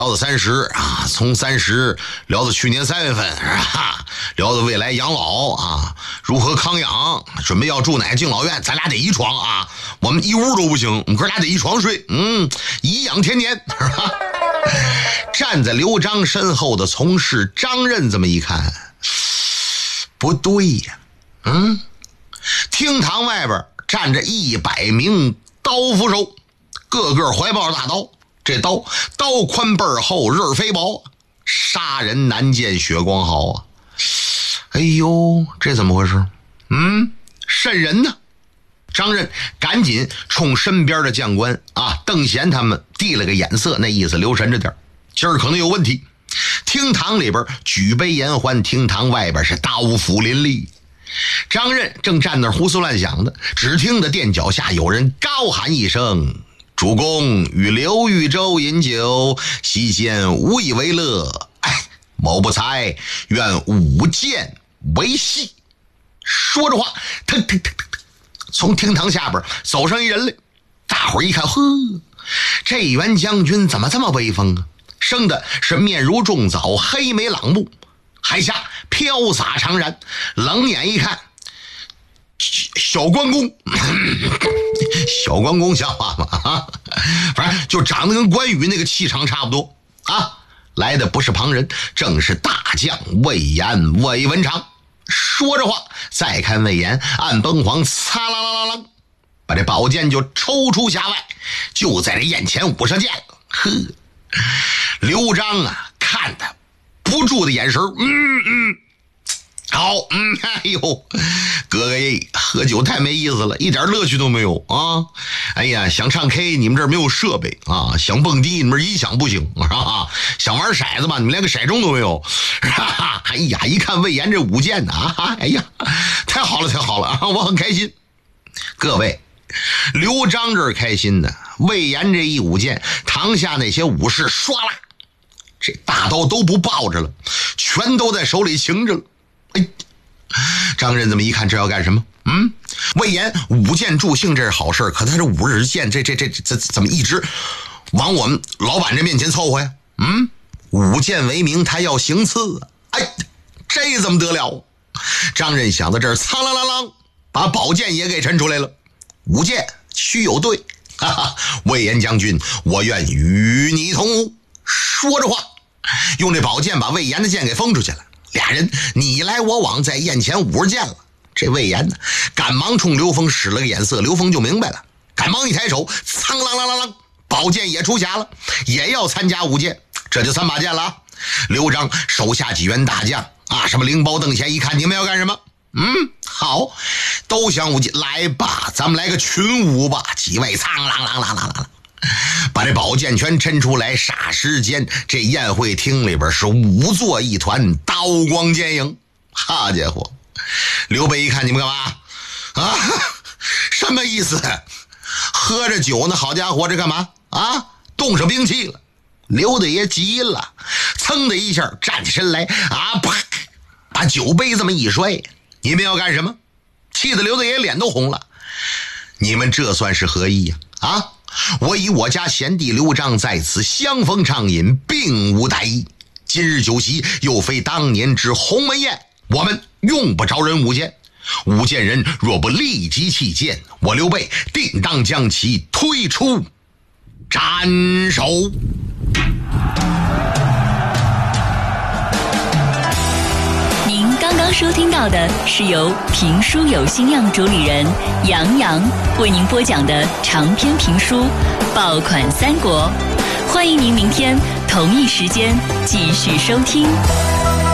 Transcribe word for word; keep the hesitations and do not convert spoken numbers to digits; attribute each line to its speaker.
Speaker 1: 聊到三十啊，从三十聊到去年三月份是吧？聊到未来养老啊，如何康养，准备要住哪个敬老院，咱俩得一床啊，我们一屋都不行，我们哥俩得一床睡，嗯，颐养天年是吧？站在刘璋身后的从事张任这么一看，不对呀，嗯，厅堂外边站着一百名刀斧手，个个怀抱着大刀，这刀刀宽背厚，刃飞薄，杀人难见血光好啊！哎呦，这怎么回事？嗯，瘆人呢！张任赶紧冲身边的将官啊，邓贤他们递了个眼色，那意思留神着点，今儿可能有问题。厅堂里边举杯言欢，厅堂外边是刀斧林立。张任正站那儿胡思乱想的，只听得垫脚下有人高喊一声：“主公与刘豫州饮酒，席间无以为乐。哎，某不才愿舞剑为戏。”说着话，腾腾腾腾腾，从厅堂下边走上一人来。大伙儿一看，呵，这员将军怎么这么威风啊？生的是面如重枣，黑眉朗目，海下飘洒长髯，冷眼一看，小关公，小关公像话吗？啊，反正就长得跟关羽那个气场差不多啊。来的不是旁人，正是大将魏延魏文长。说着话，再看魏延，按崩簧，擦啦啦啦啦，把这宝剑就抽出匣外，就在这眼前舞上剑了。呵，刘璋啊，看他不住的眼神，嗯嗯，好，嗯，哎呦，哥哥耶，喝酒太没意思了，一点乐趣都没有啊！哎呀，想唱 K 你们这儿没有设备啊，想蹦迪你们音响不行啊，想玩骰子吧，你们连个骰盅都没有，啊、哎呀，一看魏延这舞剑啊，哎呀，太好了太好了啊，我很开心。各位，刘璋这儿开心的，魏延这一舞剑，堂下那些武士唰啦，这大刀都不抱着了，全都在手里擎着了。哎，张任这么一看，这要干什么？嗯，魏延舞剑助兴，这是好事，可他这五日剑，这这这这怎么一直往我们老板这面前凑合呀？嗯，舞剑为名，他要行刺啊！哎，这怎么得了？张任想到这儿，苍啷啷啷，把宝剑也给抻出来了。舞剑须有对，哈哈，魏延将军，我愿与你同舞。说着话，用这宝剑把魏延的剑给封出去了。俩人你来我往，在眼前舞着剑了。这魏延呢，赶忙冲刘封使了个眼色，刘封就明白了，赶忙一抬手，苍啷啷啷啷，宝剑也出匣了，也要参加舞剑。这就三把剑了啊。刘璋手下几员大将啊，什么灵包邓贤，一看你们要干什么？嗯，好，都想舞剑，来吧，咱们来个群舞吧。几位苍啷啷啷啷啷，把这宝剑全抻出来，霎时间这宴会厅里边是舞作一团，刀光剑影。好家伙，刘备一看你们干嘛啊？什么意思？喝着酒呢，好家伙，这干嘛啊？动上兵器了。刘大爷急了，噌的一下站起身来啊，啪，把酒杯这么一摔。你们要干什么？气得刘大爷脸都红了。你们这算是何意呀？啊，我以我家贤弟刘璋在此相逢畅饮，并无大意。今日酒席又非当年之鸿门宴，我们用不着人舞剑。舞剑人若不立即弃剑，我刘备定当将其推出斩首。
Speaker 2: 您刚刚收听到的是由评书有心样主理人杨洋为您播讲的长篇评书《爆款三国》，欢迎您明天同一时间继续收听。